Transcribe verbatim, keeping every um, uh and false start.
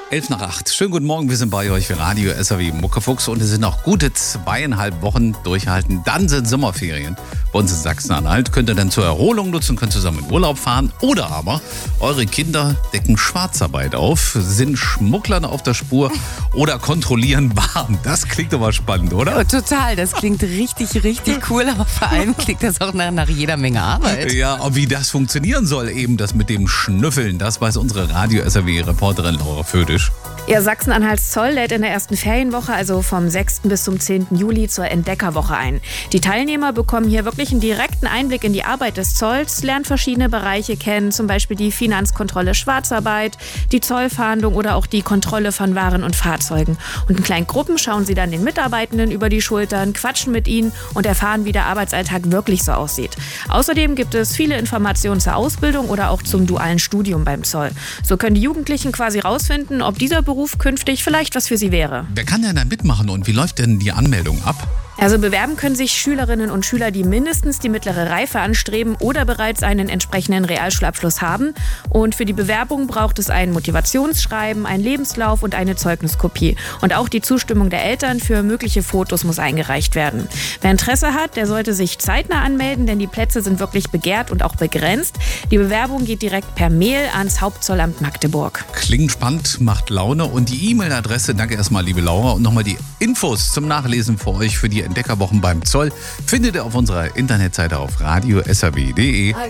elf nach acht. Schönen guten Morgen, wir sind bei euch für Radio S R W Muckefuchs und es sind noch gute zweieinhalb Wochen durchhalten. Dann sind Sommerferien. Bei uns in Sachsen-Anhalt könnt ihr dann zur Erholung nutzen, könnt zusammen in Urlaub fahren oder aber eure Kinder decken Schwarzarbeit auf, sind Schmugglern auf der Spur oder kontrollieren Waren. Das klingt aber spannend, oder? Ja, total, das klingt richtig, richtig cool, aber vor allem klingt das auch nach, nach jeder Menge Arbeit. Ja, und wie das funktionieren soll, eben das mit dem Schnüffeln, das weiß unsere Radio S R W-Reporterin Laura Födisch. Ja, Sachsen-Anhalts Zoll lädt in der ersten Ferienwoche, also vom sechsten bis zum zehnten Juli, zur Entdeckerwoche ein. Die Teilnehmer bekommen hier wirklich einen direkten Einblick in die Arbeit des Zolls, lernen verschiedene Bereiche kennen, zum Beispiel die Finanzkontrolle Schwarzarbeit, die Zollfahndung oder auch die Kontrolle von Waren und Fahrzeugen. Und in kleinen Gruppen schauen sie dann den Mitarbeitenden über die Schultern, quatschen mit ihnen und erfahren, wie der Arbeitsalltag wirklich so aussieht. Außerdem gibt es viele Informationen zur Ausbildung oder auch zum dualen Studium beim Zoll. So können die Jugendlichen quasi rausfinden, ob dieser Beruf künftig vielleicht was für sie wäre. Wer kann denn da mitmachen und wie läuft denn die Anmeldung ab? Also bewerben können sich Schülerinnen und Schüler, die mindestens die mittlere Reife anstreben oder bereits einen entsprechenden Realschulabschluss haben. Und für die Bewerbung braucht es ein Motivationsschreiben, einen Lebenslauf und eine Zeugniskopie. Und auch die Zustimmung der Eltern für mögliche Fotos muss eingereicht werden. Wer Interesse hat, der sollte sich zeitnah anmelden, denn die Plätze sind wirklich begehrt und auch begrenzt. Die Bewerbung geht direkt per Mail ans Hauptzollamt Magdeburg. Klingt spannend, macht Laune. Und die E-Mail-Adresse, danke erstmal, liebe Laura. Und nochmal die Infos zum Nachlesen für euch für die Entdeckerwochen beim Zoll findet ihr auf unserer Internetseite auf radio s r w punkt d e.